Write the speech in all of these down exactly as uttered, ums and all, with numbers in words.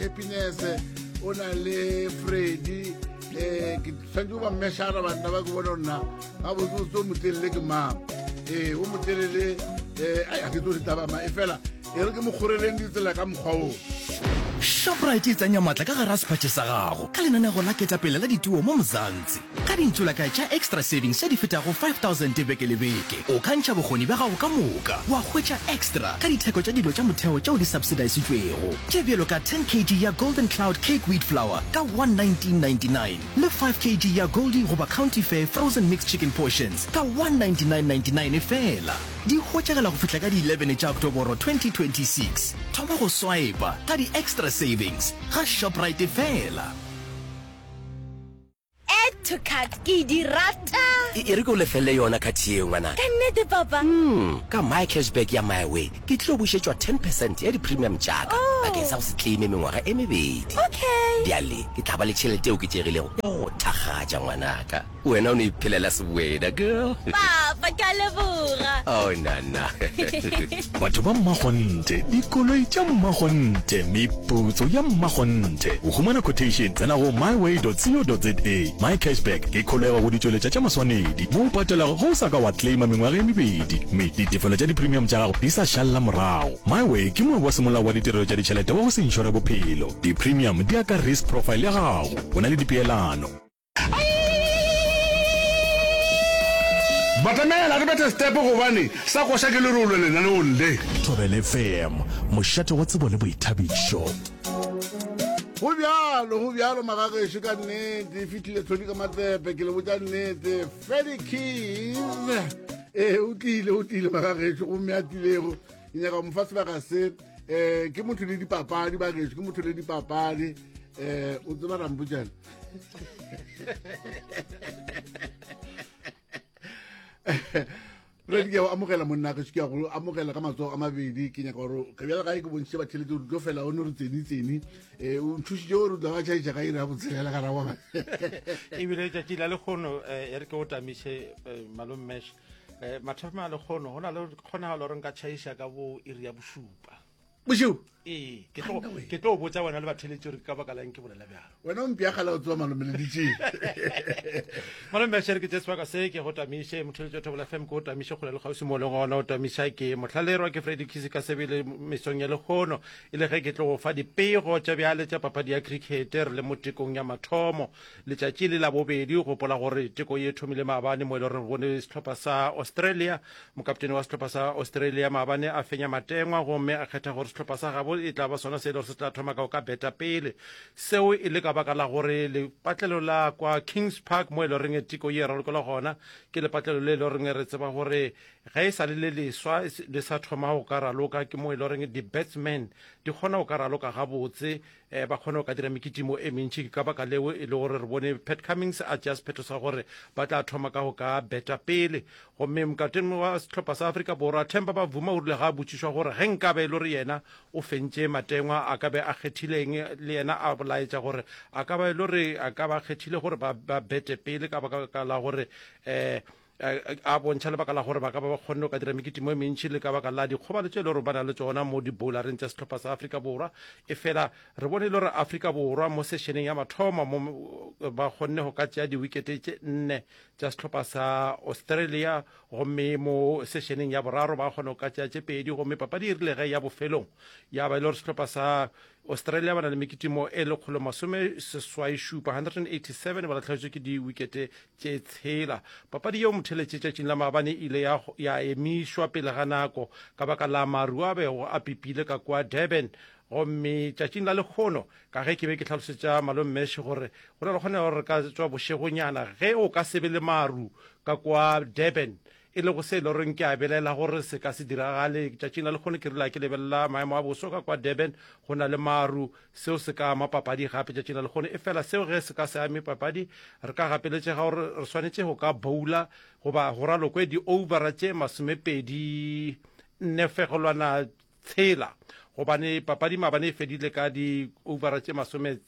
Happiness, o na le Freddy, eh ke tshwanetse ba mmeshara bana ba go bona nna ga bo so motelele ke ma eh o motelele eh ai a ke tlo ditaba ma e fela e re ke mo khoreleng ditsela ka mokgwa o Shoprite e tsanya matla ka gara sepatše sa gago ka lenaneo la ketapele la dituo mo Mzansi ka dintšhola ka tša extra savings ya di fetago five thousand beke le beke o ka ntšha bokgoni ba gago ka moka wa hwetša extra ka ditheko tša dilo tša motheo tšeo di subsidizitšwego tše bjelo ka ten kilograms ya golden cloud cake wheat flour ka one nineteen ninety-nine le five kilograms ya goldie goba county fair frozen mixed chicken portions ka one ninety-nine ninety-nine fela di hwetšagela go fihla ka di eleven tša October twenty twenty-six thoma go swipa ka di extra savings ga Shoprite fela Add to cart ke di rata e re go lefelle yona khathi e ngwana ka nnete papa mm ka my cashback ya my way ke tlo bušetšwa ten percent ya di premium jaaka bakeng sa go se claim mengwaga e mebedi okay diale ke tla ba le tšhelete eo ke tšerilego ya go thakgatša ngwanaka wena o ne iphelela sebwena girl papa ka leboga oh nana batho ba mmagonte dikoloi tša mmagonte meputso ya mmagonte o humana quotation tsena go myway dot co dot za my cashback ke kholego go ditšweletša tša maswanedi mo o patelago go sa ka wa claima mengwaga e mebedi mme ditefelo tša di-premium tša gago di sa šalela morago myway ke mongwe wa semolao wa ditirelo tša ditšhelete wa go se inšore bophelo di-premium di aka risk profile ya gago o na le dipeelano batamela re bete step go bane sa go sha ke le rolo lena le onde Thobele F M mošate wa tsebo le boithabišo go bjalo go bjalo magagesho ka nnete fitlhile tlhodi ka matsepe ke le botsa nnete Freddy Keys eh o tlile o tlile magagesho go mme a tlilego e nyaka mo fa sebaka se eh ke motho le dipapadi ba gesho ke motho le dipapadi eh o tseba rambo jana re ke a amogela monna ke ke go amogela ka matso a mabedi ke nya gore ke bjala ga e ke bontse ba tšhelete o tlo fela o no re tseni tseni eh o nthušitše gore o tla ba tšhaitša ga ira botshela ga rawa e bile tša tšila le kgono e re ke o tamiše malome mesh mathama le kgono go na le kgonagalo gore nka tšhaiša ka bo iri ya bošupa bošo ee ke tlo botsa bona le batheletše gore ka baka lang ke bolela bjalo wena o mpeagala o tsewa malome le ditšeng malome meshe re ke tse sebaka se ke go tamiše motheletše wa Thobela F M ke go tamiše kgole le kgausi mo le gona o tamiša ke mohlalerwa ke Freddy Keys ka sebele mesong ya lekgono e le ge ke tlo go fa dipego tša bjale tša papadi ya cricket re le mo tekong ya mathomo letšatši le la bobedi gopola gore teko ye thomile maabane mo e le gore re bone sehlopha sa Australia mokaptene wa sehlopha sa Australia maabane a fenya matengwa gomme a kgetha gore sehlopha sa gabo e tla ba sona se e le gore se tla thoma ka go ka beta pele seo e le ka baka la gore lepatlelo la kwa Kings Park mo e le reng tiko ye ralokola gona ke lepatlelo le le reng re tseba gore ge e sa le le leswa le sa thoma go ka raloka ke mo e le reng di-batsmen di kgona go ka raloka gabotse um ba kgona go ka dira mekitimo e mentši ka baka leo e le gore re bone Pat Cummins a just phetosa gore ba tla thoma ka go ka beta pele gomme mokaptene wa sehlopha sa Afrika Borwa Themba Bavuma o rile ga a botšišwa gore ge nka be e le gore yena o fentše matengwa a ka be a kgethileng le yena a bolaetša gore a ka ba e le gore a ka ba kgethile gore ba bete pele ka baka la gore um a bontšha lebaka la gore ba ka ba ba kgonne ka dira mekitimo e mentši le ka baka la dikgobalo tše e le gore ba na le tsona mo diboulareng tša sehlopha sa Afrika Borwa e fela re bone e le gore Afrika Borwa mo sessioneng ya mathoma ba kgonne go ka tšea diwikete tše nne tša sehlopha sa Australia gomme mo sessioneng ya boraro ba kgone go ka tšea tše pedi gomme papadi e rile ge ya bofelong ya ba e le gore sehlopha sa Australia ba na le mekitimo e lekgolo masome seswai šupa one hundred eighty-seven ba latlhagetswe ke diwikete tše tshela papadi yeo motheletše tšatšing la maabane ile ya emišwa pele ga nako ka baka la maru a bego a pipile ka kwa Durban gomme tšatšing la lekgono ka ge ke be ke tlhalosetša malome meshe gore go na le kgone gore re ka tswa bošegonyana ge o ka sebe le maru ka kwa Durban e le go se e le goreng ke a belela gore se ka se diragale tšatšing la lekgono ke rile ke lebelela maemo a boso ka kwa Durban go na le maru seo se ka ama papadi gape tšatšing la lekgono e fela seo ge se ka se ame papadi re ka gapeletšega gore re swanetše go ka boula goba go ralokwe di-overa tše masomepedi nne fegelwana tshela gobane papadi maabane e fedile ka di-overa tše masome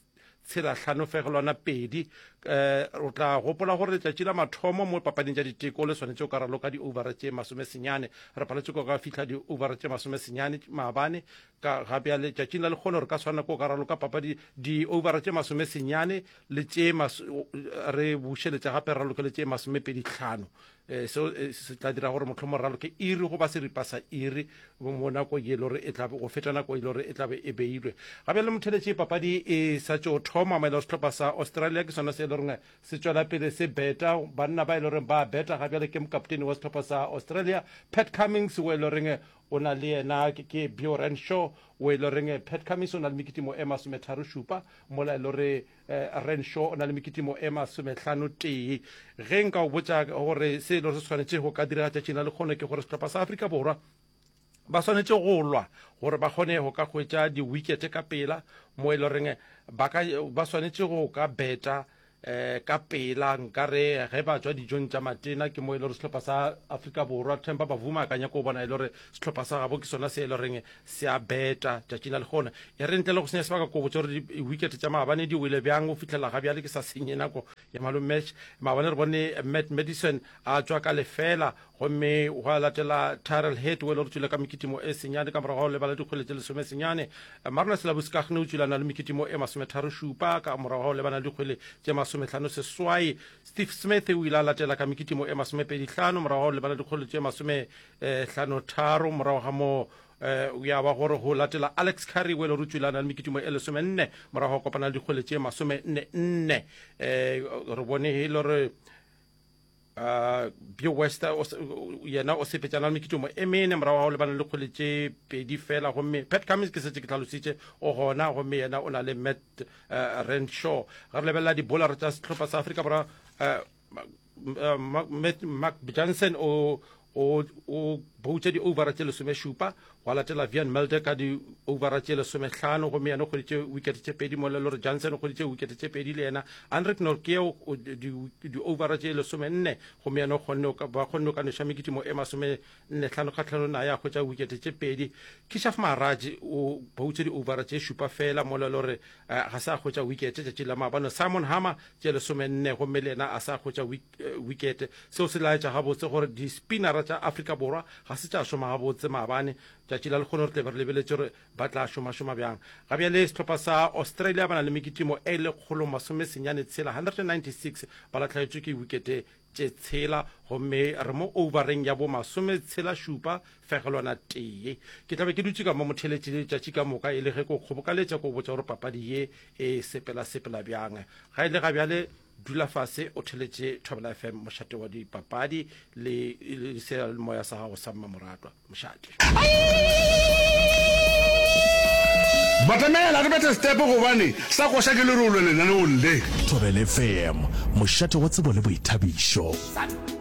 tshela hlano fegelwana pedi eh o tla gopola gore letšatši la mathomo mo papading tša diteko le swanetše o ka raloka di-overa tše masome senyane re paletše ko ka fitlha di-overa tše masome senyane maabane ka gape ya letšatšing la lekgone re ka swana ko ka raloka papadi di-overa tše masome senyane le tše re bušeletša gape re raloke le tše masome pedi hlano eh so se tla dira gore motlho moralo ke iri go ba se ripa sa iri mo nako ye le gore e tla go feta nako e le gore e tla be e beilwe gape le motheletše papadi e sa tšo thoma maele sehlopha sa Australia ke sona se le gore se tšwela pele se beta banna ba e le gore ba beta gape le ke mokaptene wa sehlopha sa Australia Pat Cummins o e le gore o na le yena ke Bjorn Renshaw o e le gore Pat Cummins o na le mekitimo e masome tharo šupa mola e le gore Renshaw o na le mekitimo e masome hlano tee ge nka o botša gore se le se tshwanetše go ka dira tšatšing la lekgone ke gore sehlopha sa Afrika Borwa ba swanetše go lwa gore ba kgone go ka hwetša di-wicket ka pela mo e le goreng ba swanetše go ka beta eh ka pela nkare ge ba tswa dijong tša matena ke mo e le gore sehlopha sa Afrika Borwa Themba Bavuma a kanya ko bona e le gore sehlopha sa gabo ke sona se e le goreng se a beta tšatšing la lekgone e re ntle le go senya sebaka ko botse gore di-wicket tša maabane di wele bjang o fitlhela ga bjale ke sa senye nako ya malo match maabane re bone Matt Madison a tswa ka lefela gomme go latela Tyrell Head o e le gore tswile ka mekitimo e senyane ka morago go lebala dikgwele tše lesome senyane Marnus Labuschagne o tswilana le mekitimo e masome tharo šupa ka morago go lebana le dikgwele tše masome hlano seswai Steve Smith o ile a latela ka mekitimo e masome pedi hlano morago go lebana le dikgwele tše masome hlano tharo morago ga mo ya ba gore go latela Alex Curry o e le gore tswilana le mekitimo e lesome nne morago go kopana le dikgwele tše masome nne nne re bone e le gore uh Bio Wester yena o sepetšana le mekitimo e mene morago ga go lebana le kgwele tše pedi fela gomme Pat Cummins ke setse ke tlhalositše o gona gomme yena o na le Matt Renshaw ga re lebelela di-bowlera tša sehlopha sa Afrika Borwa Mark Johnson o o o boutša di-overa tše lesome šupa go latela Vian Mulder ka di-overa tše lesome hlano gomme yena o kgweditše wicket tše pedi mo le le gore Johnson o kgweditše wicket tše pedi le yena Henrik Norkeo di-overa tše lesome nne gomme yena ba kgonne o ka neša mekitimo e masome nne hlano kgatlhano naye a hwetša wicket tše pedi Kishaf Maharaj o boutše di-overa tše šupa fela mo le le gore ga se a hwetša wicket tšatši la maabane Simon Hammer tše lesome nne gomme le yena a sa hwetša wicket seo se laetša gabotse gore di-spinnera tša Afrika Borwa ga se tša šoma gabotse maabane tšatši la lekgone gore tle ba re lebeletše gore ba tla šoma-šoma bjang ga bjale sehlopha sa Australia ba na le mekitimo e lekgolo masome senyane tshela one hundred ninety-six ba latlhagetšwe ke wikete tše tshela gomme re mo overeng ya bo masome tshela šupa fegelwana tee ke tlabe ke dutše ka mo motheletše tšatši ka moka e le ge ko kgobokaletša ko botša gore papadi ye e sepela-sepela bjang ga e le ga bjale dula fase o theletše Thobela F M mošate wa dipapadi le sealemoya sa gago sa mmamoratwa mošate batamela re bete stepe gobane sa go sha ke le rolo lenane o nle Thobela F M mošate wa tsebo le boithabišo